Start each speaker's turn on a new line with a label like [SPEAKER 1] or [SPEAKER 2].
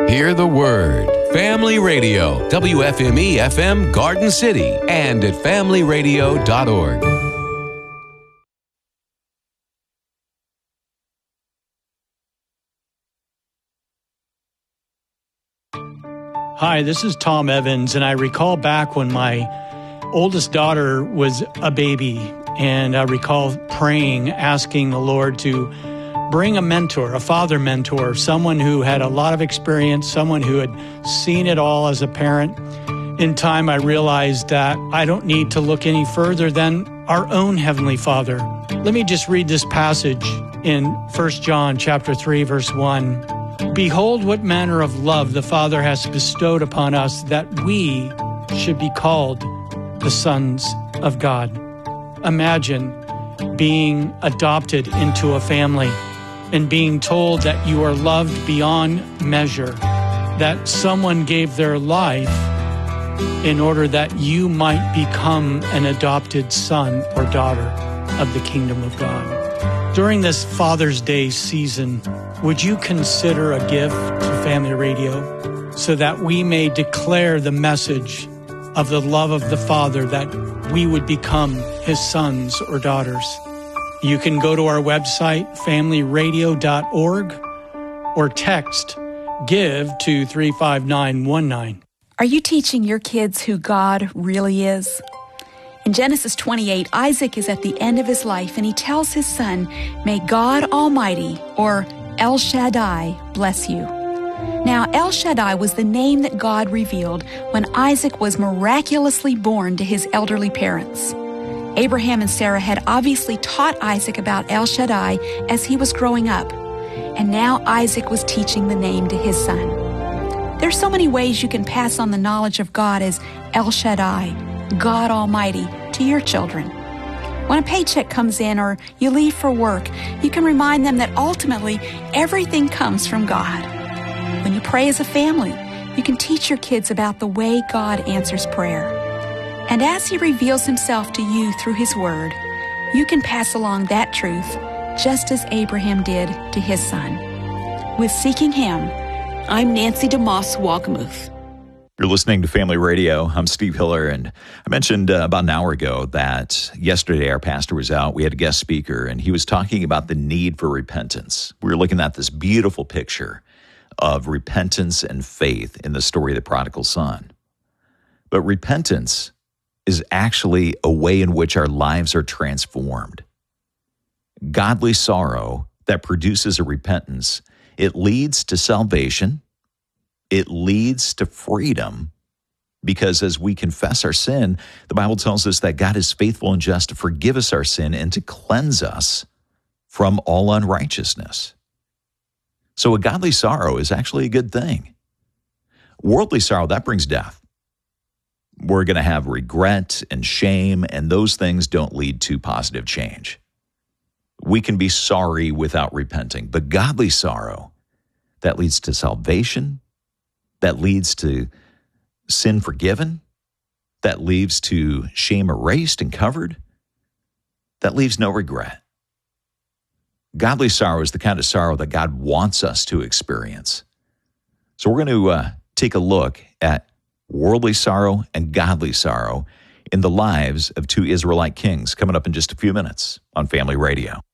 [SPEAKER 1] Hear the word. Family Radio, WFME FM Garden City, and at familyradio.org.
[SPEAKER 2] Hi, this is Tom Evans, and I recall back when my oldest daughter was a baby, and I recall praying, asking the Lord to bring a mentor, a father mentor, someone who had a lot of experience, someone who had seen it all as a parent. In time, I realized that I don't need to look any further than our own Heavenly Father. Let me just read this passage in 1 John chapter 3, verse 1. Behold, what manner of love the Father has bestowed upon us, that we should be called the sons of God. Imagine being adopted into a family and being told that you are loved beyond measure, that someone gave their life in order that you might become an adopted son or daughter of the kingdom of God. During this Father's Day season, would you consider a gift to Family Radio so that we may declare the message of the love of the Father, that we would become His sons or daughters? You can go to our website, familyradio.org, or text GIVE to 35919.
[SPEAKER 3] Are you teaching your kids who God really is? In Genesis 28, Isaac is at the end of his life, and he tells his son, "May God Almighty," or El Shaddai, "bless you." Now, El Shaddai was the name that God revealed when Isaac was miraculously born to his elderly parents. Abraham and Sarah had obviously taught Isaac about El Shaddai as he was growing up, and now Isaac was teaching the name to his son. There's so many ways you can pass on the knowledge of God as El Shaddai, God Almighty, to your children. When a paycheck comes in or you leave for work, you can remind them that ultimately everything comes from God. When you pray as a family, you can teach your kids about the way God answers prayer. And as He reveals Himself to you through His Word, you can pass along that truth just as Abraham did to his son. With Seeking Him, I'm Nancy DeMoss Walgamuth.
[SPEAKER 4] You're listening to Family Radio. I'm Steve Hiller, and I mentioned about an hour ago that yesterday our pastor was out. We had a guest speaker, and he was talking about the need for repentance. We were looking at this beautiful picture of repentance and faith in the story of the prodigal son. But repentance is actually a way in which our lives are transformed. Godly sorrow that produces a repentance, it leads to salvation. It leads to freedom, because as we confess our sin, the Bible tells us that God is faithful and just to forgive us our sin and to cleanse us from all unrighteousness. So a godly sorrow is actually a good thing. Worldly sorrow, that brings death. We're going to have regret and shame, and those things don't lead to positive change. We can be sorry without repenting, but godly sorrow, that leads to salvation, that leads to sin forgiven, that leads to shame erased and covered, that leaves no regret. Godly sorrow is the kind of sorrow that God wants us to experience. So we're going to take a look at worldly sorrow and godly sorrow in the lives of two Israelite kings coming up in just a few minutes on Family Radio.